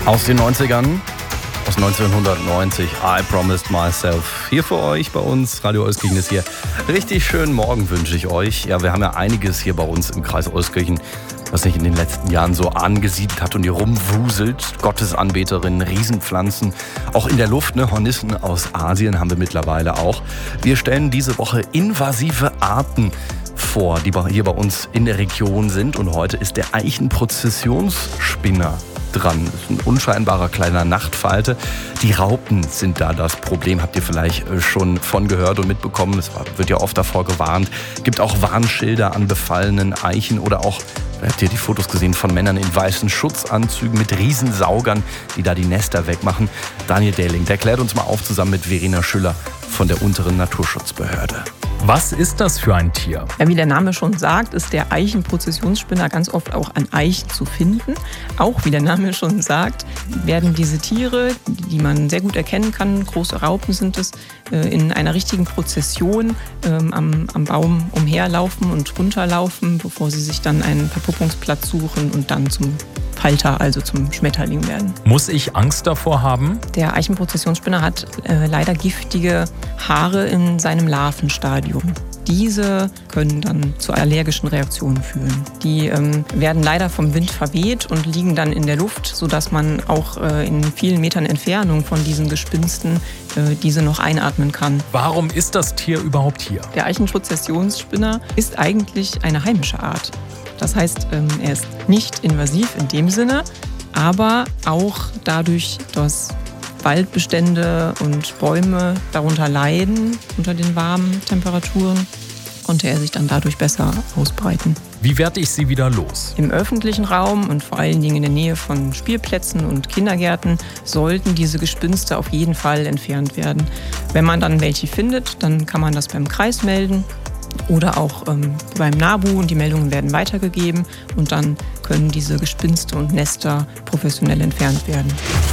Aus den 90ern, aus 1990, I Promised Myself. Hier für euch bei uns, Radio Euskirchen ist hier. Richtig schönen Morgen wünsche ich euch. Ja, wir haben ja einiges hier bei uns im Kreis Euskirchen, was sich in den letzten Jahren so angesiedelt hat und hier rumwuselt. Gottesanbeterinnen, Riesenpflanzen, auch in der Luft, ne? Hornissen aus Asien haben wir mittlerweile auch. Wir stellen diese Woche invasive Arten vor, die hier bei uns in der Region sind. Und heute ist der Eichenprozessionsspinner dran. Das ist ein unscheinbarer kleiner Nachtfalter. Die Raupen sind da das Problem. Habt ihr vielleicht schon von gehört und mitbekommen. Es wird ja oft davor gewarnt. Gibt auch Warnschilder an befallenen Eichen oder auch, habt ihr die Fotos gesehen von Männern in weißen Schutzanzügen mit Riesensaugern, die da die Nester wegmachen. Daniel Dehling, der klärt uns mal auf zusammen mit Verena Schüller von der unteren Naturschutzbehörde. Was ist das für ein Tier? Ja, wie der Name schon sagt, ist der Eichenprozessionsspinner ganz oft auch an Eichen zu finden. Auch wie der Name schon sagt, werden diese Tiere, die man sehr gut erkennen kann, große Raupen sind es, in einer richtigen Prozession am Baum umherlaufen und runterlaufen, bevor sie sich dann einen Verpuppungsplatz suchen und dann zum Falter, also zum Schmetterling werden. Muss ich Angst davor haben? Der Eichenprozessionsspinner hat leider giftige Haare in seinem Larvenstadium. Diese können dann zu allergischen Reaktionen führen. Die werden leider vom Wind verweht und liegen dann in der Luft, sodass man auch in vielen Metern Entfernung von diesen Gespinsten diese noch einatmen kann. Warum ist das Tier überhaupt hier? Der Eichenprozessionsspinner ist eigentlich eine heimische Art. Das heißt, er ist nicht invasiv in dem Sinne, aber auch dadurch, dass Waldbestände und Bäume darunter leiden, unter den warmen Temperaturen, konnte er sich dann dadurch besser ausbreiten. Wie werde ich sie wieder los? Im öffentlichen Raum und vor allen Dingen in der Nähe von Spielplätzen und Kindergärten sollten diese Gespinste auf jeden Fall entfernt werden. Wenn man dann welche findet, dann kann man das beim Kreis melden oder auch beim NABU und die Meldungen werden weitergegeben und dann können diese Gespinste und Nester professionell entfernt werden.